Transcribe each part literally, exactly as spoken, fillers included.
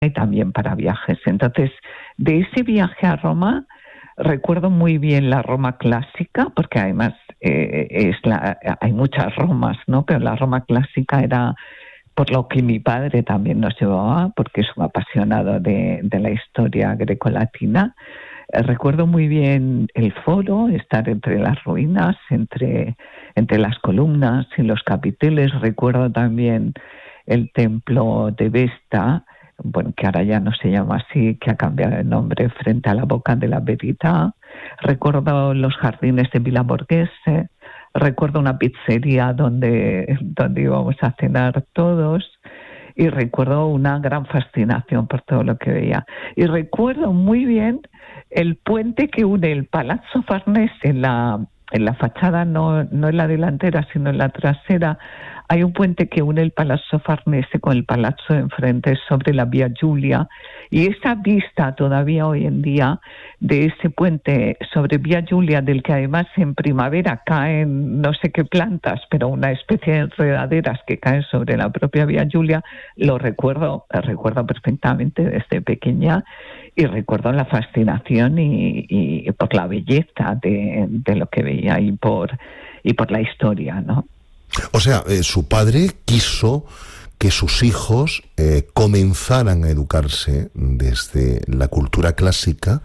y también para viajes. Entonces, de ese viaje a Roma, recuerdo muy bien la Roma clásica, porque además eh, es la, hay muchas Romas, ¿no? Pero la Roma clásica era por lo que mi padre también nos llevaba, porque es un apasionado de, de la historia grecolatina. Eh, recuerdo muy bien el foro, estar entre las ruinas, entre, entre las columnas y los capiteles. Recuerdo también el templo de Vesta, bueno, que ahora ya no se llama así, que ha cambiado de nombre, frente a la Boca de la Verità. Recuerdo los jardines de Villa Borghese. Recuerdo una pizzería donde, donde íbamos a cenar todos, y recuerdo una gran fascinación por todo lo que veía. Y recuerdo muy bien el puente que une el Palazzo Farnese en la, en la fachada, no, no en la delantera, sino en la trasera. Hay un puente que une el Palazzo Farnese con el palazzo de enfrente sobre la Vía Giulia, y esa vista todavía hoy en día de ese puente sobre Vía Giulia, del que además en primavera caen no sé qué plantas, pero una especie de enredaderas que caen sobre la propia Vía Giulia, lo recuerdo, recuerdo perfectamente desde pequeña, y recuerdo la fascinación y, y por la belleza de, de lo que veía y por, y por la historia, ¿no? O sea, eh, su padre quiso que sus hijos eh, comenzaran a educarse desde la cultura clásica,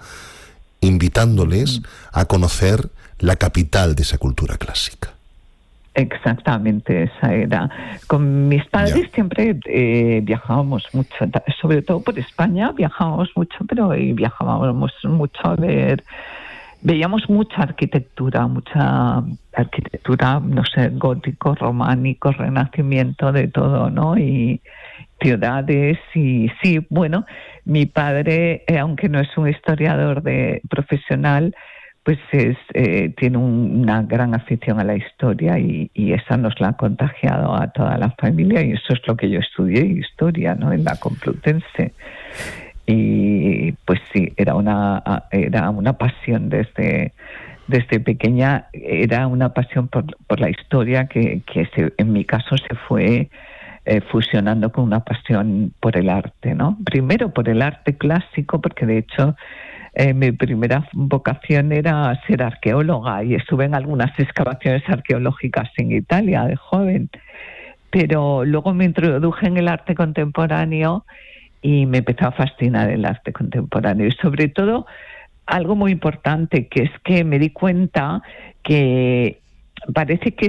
invitándoles a conocer la capital de esa cultura clásica. Exactamente, esa era. Con mis padres ya. siempre eh, viajábamos mucho, sobre todo por España viajábamos mucho, pero y viajábamos mucho a ver... Veíamos mucha arquitectura, mucha arquitectura, no sé, gótico, románico, renacimiento, de todo, ¿no? Y ciudades, y sí, bueno, mi padre, eh, aunque no es un historiador de profesional, pues es eh, tiene un, una gran afición a la historia, y, y esa nos la ha contagiado a toda la familia, y eso es lo que yo estudié, historia, ¿no? En la Complutense. Y pues sí, era una era una pasión desde desde pequeña, era una pasión por, por la historia que, que se, en mi caso se fue eh, fusionando con una pasión por el arte, ¿no? Primero por el arte clásico, porque de hecho eh, mi primera vocación era ser arqueóloga, y estuve en algunas excavaciones arqueológicas en Italia de joven, pero luego me introduje en el arte contemporáneo y me empezó a fascinar el arte contemporáneo, y sobre todo algo muy importante, que es que me di cuenta que parece que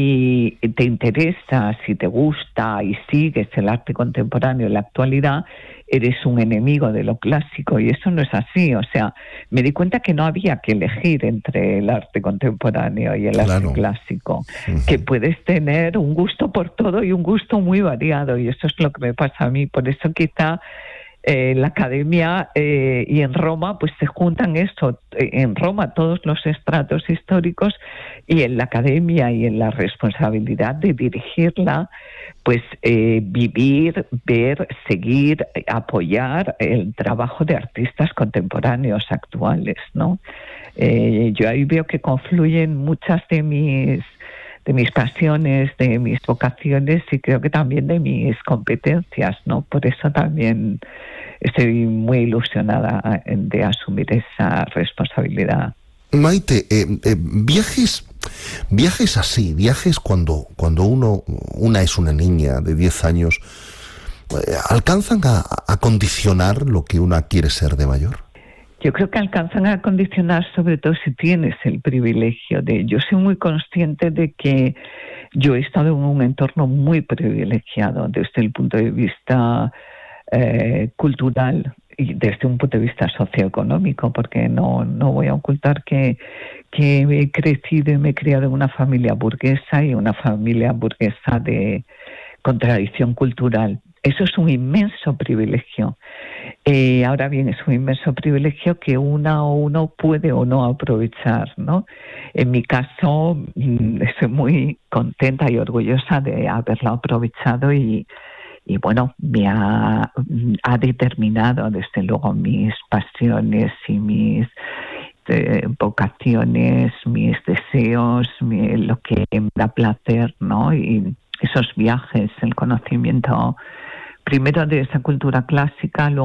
si te interesa, si te gusta y sigues el arte contemporáneo en la actualidad, eres un enemigo de lo clásico, y eso no es así. O sea, me di cuenta que no había que elegir entre el arte contemporáneo y el claro. arte clásico, uh-huh. que puedes tener un gusto por todo y un gusto muy variado, y eso es lo que me pasa a mí. Por eso quizá eh, la academia eh, y en Roma pues se juntan esto, en Roma todos los estratos históricos, y en la academia y en la responsabilidad de dirigirla, pues eh, vivir, ver, seguir, apoyar el trabajo de artistas contemporáneos actuales, ¿no? Eh, yo ahí veo que confluyen muchas de mis de mis pasiones, de mis vocaciones, y creo que también de mis competencias, ¿no? Por eso también estoy muy ilusionada de asumir esa responsabilidad. Maite, eh, eh, viajes, viajes así, viajes cuando, cuando uno, una es una niña de diez años, eh, ¿alcanzan a, a condicionar lo que una quiere ser de mayor? Yo creo que alcanzan a condicionar, sobre todo si tienes el privilegio de... Yo soy muy consciente de que yo he estado en un entorno muy privilegiado desde el punto de vista eh, cultural y desde un punto de vista socioeconómico, porque no, no voy a ocultar que, que he crecido y me he criado en una familia burguesa, y una familia burguesa de, con tradición cultural. Eso es un inmenso privilegio. Eh, ahora bien, es un inmenso privilegio que una o uno puede o no aprovechar, ¿no? En mi caso, mmm, estoy muy contenta y orgullosa de haberlo aprovechado, y, y bueno, me ha, ha determinado desde luego mis pasiones y mis eh, vocaciones, mis deseos, mi, lo que me da placer, ¿no? Y esos viajes, el conocimiento primero de esa cultura clásica, luego